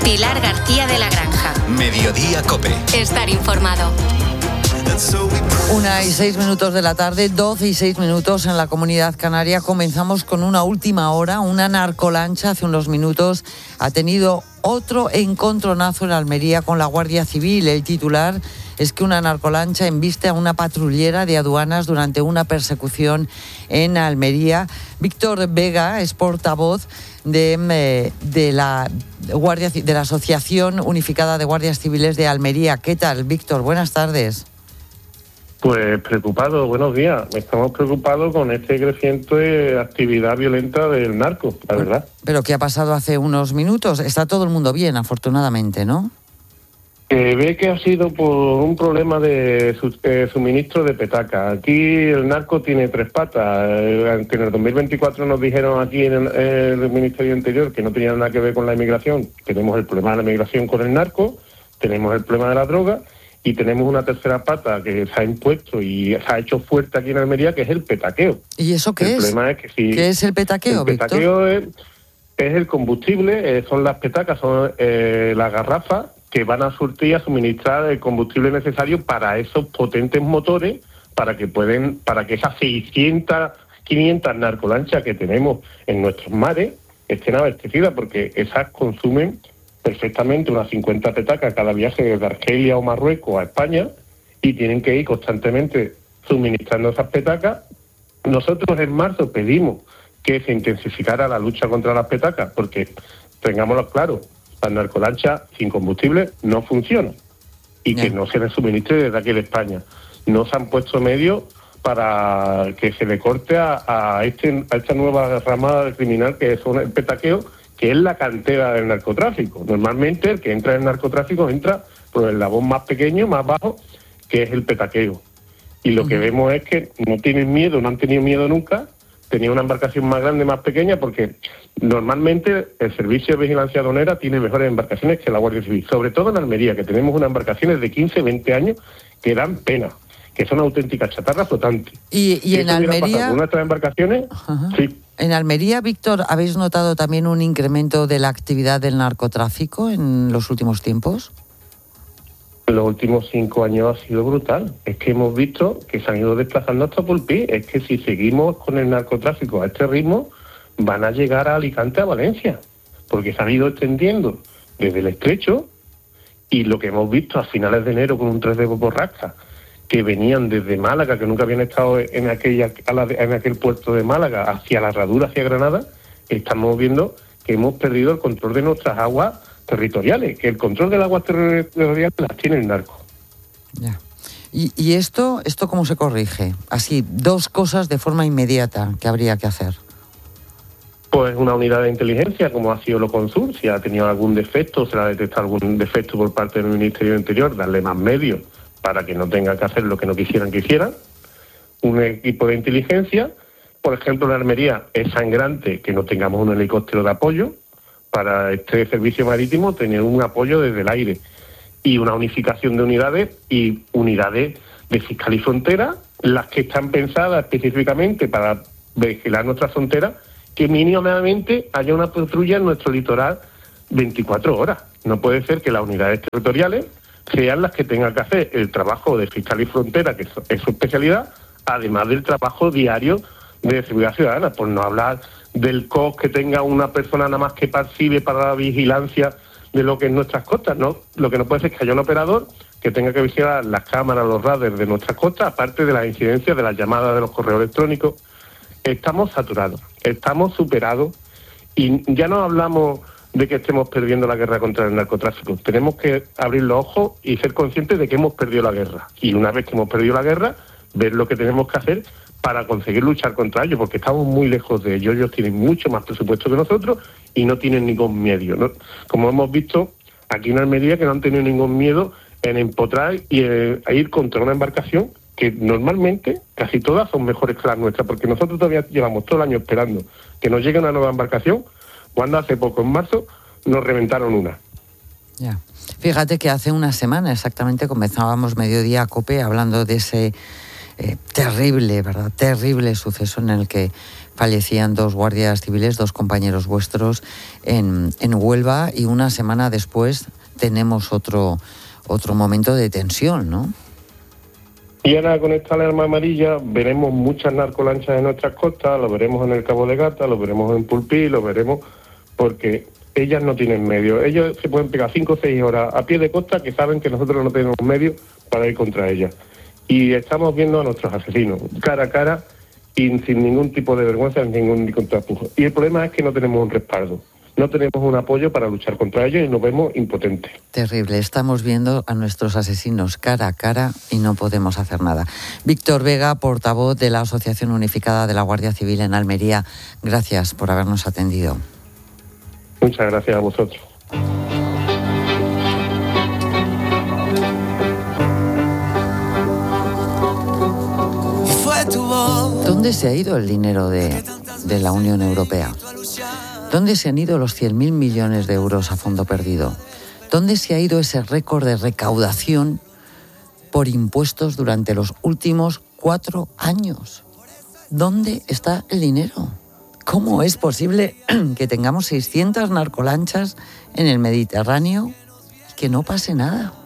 Pilar García de la Granja. Mediodía COPE. Estar informado. 1:06 de la tarde, 12:06 en la Comunidad Canaria. Comenzamos con una última hora. Una narcolancha hace unos minutos ha tenido otro encontronazo en Almería con la Guardia Civil. El titular es que una narcolancha embiste a una patrullera de aduanas durante una persecución en Almería. Víctor Vega es portavoz de la Asociación Unificada de Guardias Civiles de Almería. ¿Qué tal, Víctor? Buenas tardes. Pues preocupado, buenos días. Estamos preocupados con este creciente actividad violenta del narco, la verdad. Pero ¿qué ha pasado hace unos minutos? Está todo el mundo bien, afortunadamente, ¿no? Ve que ha sido por un problema de suministro de petaca. Aquí el narco tiene tres patas. Aunque en el 2024 nos dijeron aquí en el Ministerio Interior que no tenía nada que ver con la inmigración. Tenemos el problema de la inmigración con el narco, tenemos el problema de la droga y tenemos una tercera pata que se ha impuesto y se ha hecho fuerte aquí en Almería, que es el petaqueo. ¿Y eso qué es? El problema es que si ¿Qué es el petaqueo, Víctor? El petaqueo es el combustible, son las petacas, son las garrafas que van a surtir, a suministrar el combustible necesario para esos potentes motores, para que esas 600, 500 narcolanchas que tenemos en nuestros mares estén abastecidas, porque esas consumen perfectamente unas 50 petacas cada viaje desde Argelia o Marruecos a España, y tienen que ir constantemente suministrando esas petacas. Nosotros en marzo pedimos que se intensificara la lucha contra las petacas, porque tengámoslo claro, las narcolanchas sin combustible no funcionan y que no se les suministre desde aquí de España. No se han puesto medios para que se le corte a esta nueva rama criminal que es el petaqueo, que es la cantera del narcotráfico. Normalmente el que entra en el narcotráfico entra por el eslabón más pequeño, más bajo, que es el petaqueo. Y lo que vemos es que no tienen miedo, no han tenido miedo nunca. Tenía una embarcación más grande, más pequeña, porque normalmente el Servicio de Vigilancia Aduanera tiene mejores embarcaciones que la Guardia Civil, sobre todo en Almería, que tenemos unas embarcaciones de 15, 20 años que dan pena, que son auténticas chatarras flotantes. Y en Almería... ¿Con nuestras embarcaciones? Sí. En Almería, Víctor, ¿habéis notado también un incremento de la actividad del narcotráfico en los últimos tiempos? En los últimos 5 años ha sido brutal. Es que hemos visto que se han ido desplazando hasta por pie. Es que si seguimos con el narcotráfico a este ritmo, van a llegar a Alicante, a Valencia, porque se han ido extendiendo desde el Estrecho, y lo que hemos visto a finales de enero con un 3 de borrasca, que venían desde Málaga, que nunca habían estado en aquel puerto de Málaga, hacia la Herradura, hacia Granada, estamos viendo que hemos perdido el control de nuestras aguas territoriales, que el control de las aguas territoriales las tiene el narco. Ya. ¿Y esto cómo se corrige? Así, dos cosas de forma inmediata que habría que hacer. Pues una unidad de inteligencia, como ha sido Loconsur, si ha tenido algún defecto, se le ha detectado algún defecto por parte del Ministerio del Interior, darle más medios para que no tengan que hacer lo que no quisieran que hicieran. Un equipo de inteligencia, por ejemplo, en Almería es sangrante que no tengamos un helicóptero de apoyo para este servicio marítimo, tener un apoyo desde el aire, y una unificación de unidades y unidades de fiscal y frontera, las que están pensadas específicamente para vigilar nuestra frontera, que mínimamente haya una patrulla en nuestro litoral 24 horas. No puede ser que las unidades territoriales sean las que tengan que hacer el trabajo de fiscal y frontera, que es su especialidad, además del trabajo diario de seguridad ciudadana, por no hablar del COS, que tenga una persona nada más que percibe para la vigilancia de lo que es nuestras costas, ¿no? Lo que no puede ser es que haya un operador que tenga que vigilar las cámaras, los radares de nuestras costas, aparte de las incidencias de las llamadas de los correos electrónicos. Estamos saturados, estamos superados, y ya no hablamos de que estemos perdiendo la guerra contra el narcotráfico. Tenemos que abrir los ojos y ser conscientes de que hemos perdido la guerra. Y una vez que hemos perdido la guerra, ver lo que tenemos que hacer para conseguir luchar contra ellos, porque estamos muy lejos de ellos. Ellos tienen mucho más presupuesto que nosotros y no tienen ningún miedo, ¿no? Como hemos visto aquí en Almería, que no han tenido ningún miedo en empotrar y a ir contra una embarcación que normalmente casi todas son mejores que las nuestras, porque nosotros todavía llevamos todo el año esperando que nos llegue una nueva embarcación, cuando hace poco, en marzo, nos reventaron una. Ya. Fíjate que hace una semana exactamente comenzábamos Mediodía COPE hablando de ese Terrible, ¿verdad? Terrible suceso en el que fallecían 2 guardias civiles, 2 compañeros vuestros en Huelva, y una semana después tenemos otro momento de tensión, ¿no? Y ahora con esta alarma amarilla veremos muchas narcolanchas en nuestras costas, lo veremos en el Cabo de Gata, lo veremos en Pulpí, lo veremos porque ellas no tienen medios. Ellos se pueden pegar 5 o 6 horas a pie de costa que saben que nosotros no tenemos medios para ir contra ellas. Y estamos viendo a nuestros asesinos cara a cara y sin ningún tipo de vergüenza, sin ningún contrapujo. Y el problema es que no tenemos un respaldo. No tenemos un apoyo para luchar contra ellos y nos vemos impotentes. Terrible. Estamos viendo a nuestros asesinos cara a cara y no podemos hacer nada. Víctor Vega, portavoz de la Asociación Unificada de la Guardia Civil en Almería, gracias por habernos atendido. Muchas gracias a vosotros. ¿Dónde se ha ido el dinero de la Unión Europea? ¿Dónde se han ido los 100.000 millones de euros a fondo perdido? ¿Dónde se ha ido ese récord de recaudación por impuestos durante los últimos 4 años? ¿Dónde está el dinero? ¿Cómo es posible que tengamos 600 narcolanchas en el Mediterráneo y que no pase nada?